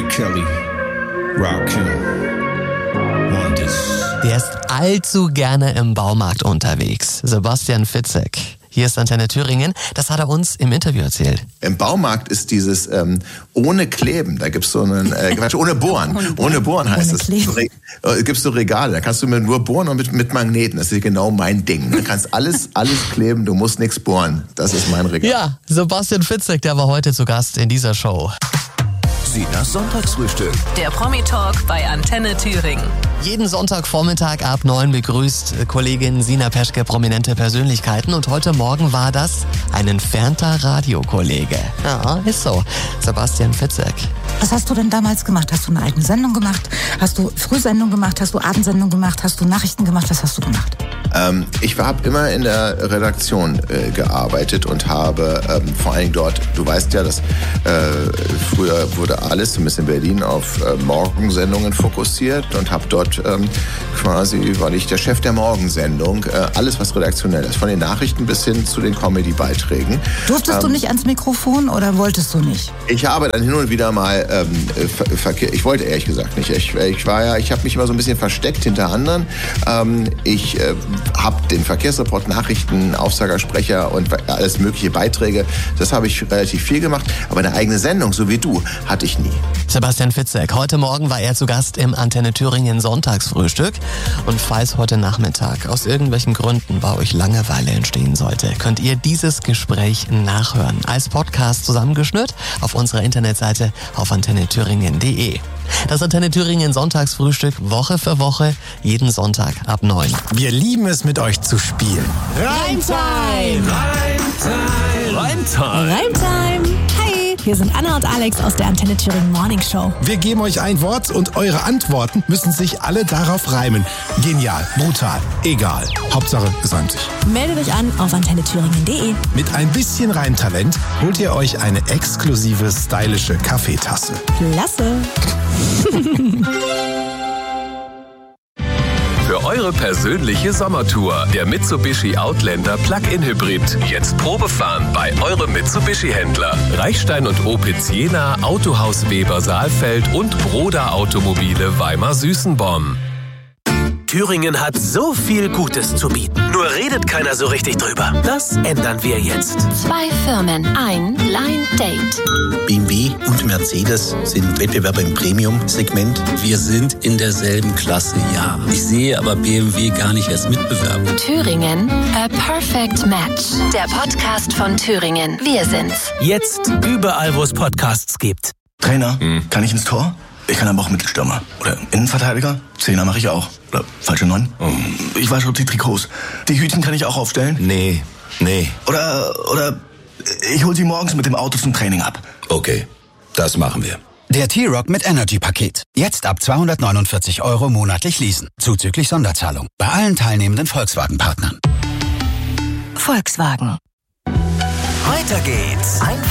Kelly, Rakim, Wonders. Der ist allzu gerne im Baumarkt unterwegs. Sebastian Fitzek. Hier ist Antenne Thüringen. Das hat er uns im Interview erzählt. Im Baumarkt ist dieses ohne Kleben. Da gibt's so einen ohne Bohren. Ohne Bohren heißt es. Gibt's so Regale. Da kannst du nur bohren und mit Magneten. Das ist genau mein Ding. Du kannst alles kleben. Du musst nichts bohren. Das ist mein Regal. Ja, Sebastian Fitzek, der war heute zu Gast in dieser Show. Sinas Sonntagsfrühstück. Der Promi-Talk bei Antenne Thüringen. Jeden Sonntagvormittag ab 9 begrüßt Kollegin Sina Peschke prominente Persönlichkeiten. Und heute Morgen war das ein entfernter Radiokollege. Ja, ist so. Sebastian Fitzek. Was hast du denn damals gemacht? Hast du eine eigene Sendung gemacht? Hast du Frühsendung gemacht? Hast du Abendsendung gemacht? Hast du Nachrichten gemacht? Was hast du gemacht? Ich habe immer in der Redaktion gearbeitet und habe vor allen Dingen dort, du weißt ja, dass früher wurde alles, zumindest in Berlin, auf Morgensendungen fokussiert und habe dort quasi, war ich der Chef der Morgensendung, alles was redaktionell ist, von den Nachrichten bis hin zu den Comedy-Beiträgen. Durftest du nicht ans Mikrofon oder wolltest du nicht? Ich habe dann hin und wieder mal Verkehr, ich wollte ehrlich gesagt nicht. Ich habe mich immer so ein bisschen versteckt hinter anderen. Ich habe den Verkehrsreport, Nachrichten, Aufsagersprecher und alles mögliche Beiträge. Das habe ich relativ viel gemacht. Aber eine eigene Sendung, so wie du, hatte ich nie. Sebastian Fitzek. Heute Morgen war er zu Gast im Antenne Thüringen Sonntagsfrühstück. Und falls heute Nachmittag aus irgendwelchen Gründen bei euch Langeweile entstehen sollte, könnt ihr dieses Gespräch nachhören. Als Podcast zusammengeschnürt auf unserer Internetseite auf antennethüringen.de. Das Antenne Thüringen Sonntagsfrühstück Woche für Woche, jeden Sonntag ab 9. Wir lieben es, mit euch zu spielen. Reimtime! Reimtime. Hi, hier sind Anna und Alex aus der Antenne Thüringen Morning Show. Wir geben euch ein Wort und eure Antworten müssen sich alle darauf reimen. Genial, brutal, egal. Hauptsache, es reimt sich. Meldet euch an auf antennethüringen.de. Mit ein bisschen Reimtalent holt ihr euch eine exklusive, stylische Kaffeetasse. Klasse! Für eure persönliche Sommertour. Der Mitsubishi Outlander Plug-in Hybrid. Jetzt Probefahren bei eurem Mitsubishi-Händler. Reichstein und Opitz Jena, Autohaus Weber Saalfeld und Broda Automobile Weimar-Süßenborn. Thüringen hat so viel Gutes zu bieten. Nur redet keiner so richtig drüber. Das ändern wir jetzt. 2 Firmen, ein Blind Date. BMW und Mercedes sind Wettbewerber im Premium-Segment. Wir sind in derselben Klasse, ja. Ich sehe aber BMW gar nicht als Mitbewerber. Thüringen, a perfect match. Der Podcast von Thüringen. Wir sind's. Jetzt überall, wo es Podcasts gibt. Trainer, kann ich ins Tor? Ich kann aber auch Mittelstürmer. Oder Innenverteidiger? Zehner mache ich auch. Oder falsche 9? Ich weiß schon die Trikots. Die Hütchen kann ich auch aufstellen? Nee. Oder ich hol sie morgens mit dem Auto zum Training ab. Okay, das machen wir. Der T-Rock mit Energy-Paket. Jetzt ab 249 € monatlich leasen. Zuzüglich Sonderzahlung. Bei allen teilnehmenden Volkswagen-Partnern. Volkswagen. Weiter geht's.